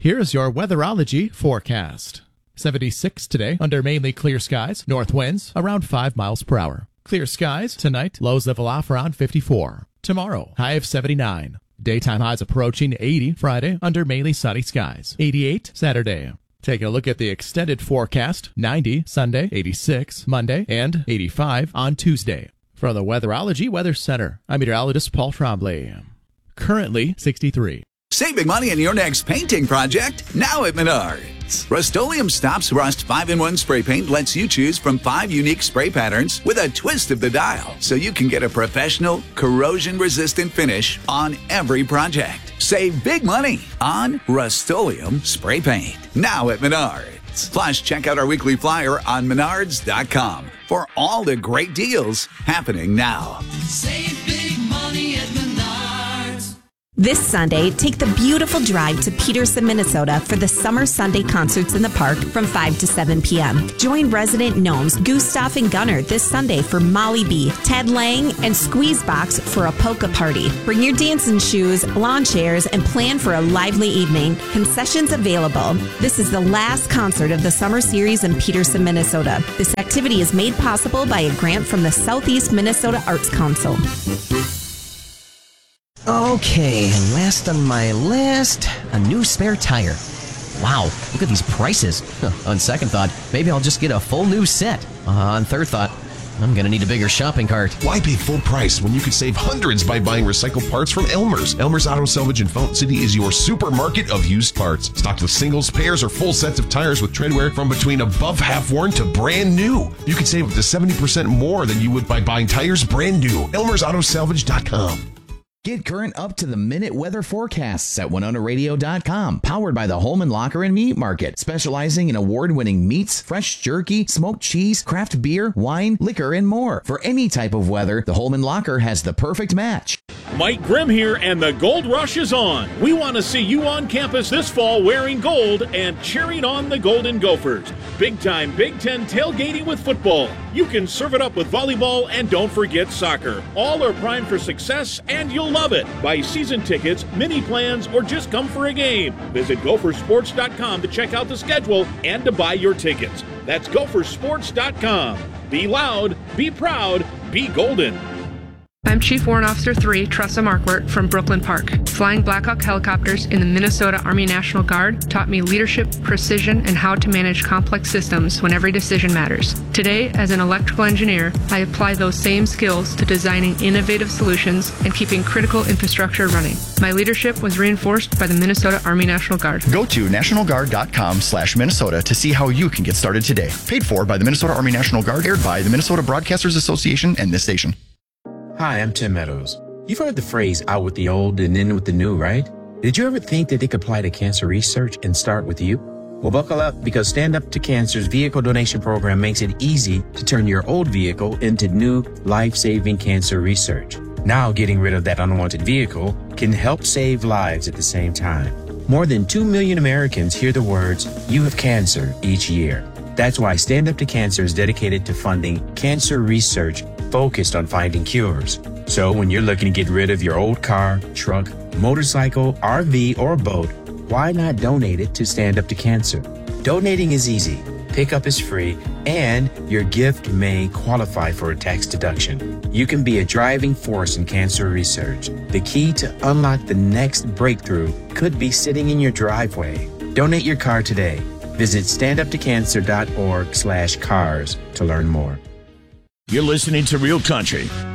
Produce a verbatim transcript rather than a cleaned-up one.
Here's your weatherology forecast. seventy-six today under mainly clear skies. North winds around five miles per hour. Clear skies tonight. Lows level off around fifty-four. Tomorrow, high of seventy-nine. Daytime highs approaching eighty Friday under mainly sunny skies. eighty-eight Saturday. Taking a look at the extended forecast. ninety Sunday, eighty-six Monday, and eighty-five on Tuesday. From the Weatherology Weather Center, I'm meteorologist Paul Trombley. Currently sixty-three. Save big money on your next painting project now at Menards. Rust-Oleum Stops Rust five in one Spray Paint lets you choose from five unique spray patterns with a twist of the dial, so you can get a professional, corrosion-resistant finish on every project. Save big money on Rust-Oleum Spray Paint now at Menards. Plus, check out our weekly flyer on menards dot com for all the great deals happening now. Save big money at Menards. This Sunday, take the beautiful drive to Peterson, Minnesota for the Summer Sunday Concerts in the Park from five to seven p.m. Join resident gnomes Gustav and Gunnar this Sunday for Molly B, Ted Lang, and Squeezebox for a polka party. Bring your dancing shoes, lawn chairs, and plan for a lively evening. Concessions available. This is the last concert of the Summer Series in Peterson, Minnesota. This activity is made possible by a grant from the Southeast Minnesota Arts Council. Okay, last on my list, a new spare tire. Wow, look at these prices. Huh, on second thought, maybe I'll just get a full new set. Uh, on third thought, I'm gonna need a bigger shopping cart. Why pay full price when you could save hundreds by buying recycled parts from Elmer's? Elmer's Auto Salvage in Fountain City is your supermarket of used parts. Stocked with singles, pairs, or full sets of tires with tread wear from between above half-worn to brand new. You can save up to seventy percent more than you would by buying tires brand new. Elmer's Auto Salvage dot com. Get current up-to-the-minute weather forecasts at winona radio dot com. Powered by the Holman Locker and Meat Market, specializing in award-winning meats, fresh jerky, smoked cheese, craft beer, wine, liquor, and more. For any type of weather, the Holman Locker has the perfect match. Mike Grimm here, and the Gold Rush is on. We want to see you on campus this fall wearing gold and cheering on the Golden Gophers. Big-time Big Ten tailgating with football. You can serve it up with volleyball, and don't forget soccer. All are primed for success, and you'll love it. Buy season tickets, mini plans, or just come for a game. Visit gophers sports dot com to check out the schedule and to buy your tickets. That's gophers sports dot com. Be loud, be proud, be golden. I'm Chief Warrant Officer three, Tressa Markwart from Brooklyn Park. Flying Black Hawk helicopters in the Minnesota Army National Guard taught me leadership, precision, and how to manage complex systems when every decision matters. Today, as an electrical engineer, I apply those same skills to designing innovative solutions and keeping critical infrastructure running. My leadership was reinforced by the Minnesota Army National Guard. Go to national guard dot com slash Minnesota to see how you can get started today. Paid for by the Minnesota Army National Guard, aired by the Minnesota Broadcasters Association and this station. Hi, I'm Tim Meadows. You've heard the phrase out with the old and in with the new, right? Did you ever think that they could apply to cancer research and start with you? Well, buckle up, because Stand Up to Cancer's vehicle donation program makes it easy to turn your old vehicle into new life-saving cancer research. Now, getting rid of that unwanted vehicle can help save lives at the same time. More than two million Americans hear the words, "You have cancer," each year. That's why Stand Up to Cancer is dedicated to funding cancer research focused on finding cures. So when you're looking to get rid of your old car, truck, motorcycle, R V, or boat, why not donate it to Stand Up to Cancer? Donating is easy, pickup is free, and your gift may qualify for a tax deduction. You can be a driving force in cancer research. The key to unlock the next breakthrough could be sitting in your driveway. Donate your car today. Visit stand up to cancer dot org slash cars to learn more. You're listening to Real Country